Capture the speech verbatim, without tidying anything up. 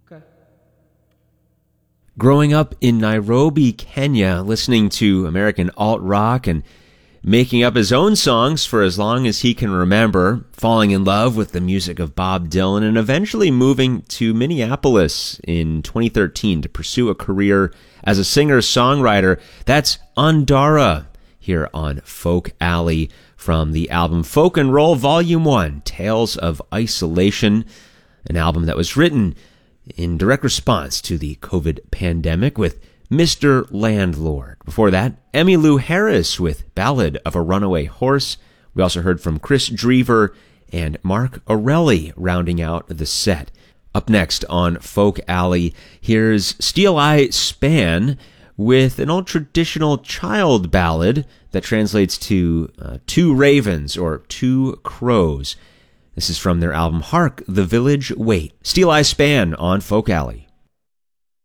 Growing up in Nairobi, Kenya, listening to American alt-rock and making up his own songs for as long as he can remember, falling in love with the music of Bob Dylan, and eventually moving to Minneapolis in twenty thirteen to pursue a career as a singer-songwriter. That's Andara here on Folk Alley from the album Folk and Roll Volume one, Tales of Isolation, an album that was written in direct response to the COVID pandemic with Mister Landlord. Before that, Emmylou Harris with Ballad of a Runaway Horse. We also heard from Chris Drever and Mark Orelli rounding out the set. Up next on Folk Alley, here's Steel Eye Span with an old traditional child ballad that translates to uh, Two Ravens or Two Crows. This is from their album Hark the Village Wait. Steel Eye Span on Folk Alley.